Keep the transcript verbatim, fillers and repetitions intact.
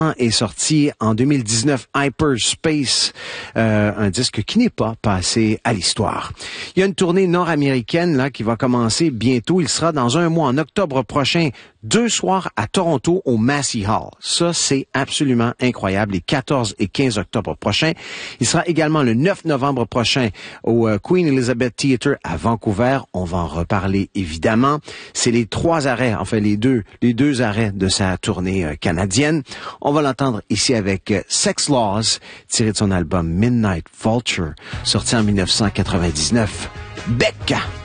est sorti en deux mille dix-neuf, Hyperspace, euh, un disque qui n'est pas passé à l'histoire. Il y a une tournée nord-américaine là qui va commencer bientôt. Il sera dans un mois, en octobre prochain, deux soirs à Toronto au Massey Hall. Ça, c'est absolument incroyable, les quatorze et quinze octobre prochains. Il sera également le neuf novembre prochain au euh, Queen Elizabeth Theatre à Vancouver. On va en reparler évidemment. C'est les trois arrêts, enfin les deux, les deux arrêts de sa tournée euh, canadienne. On va l'entendre ici avec euh, Sex Laws, tiré de son album Midnight Vulture, sorti en dix-neuf cent quatre-vingt-dix-neuf. Becca!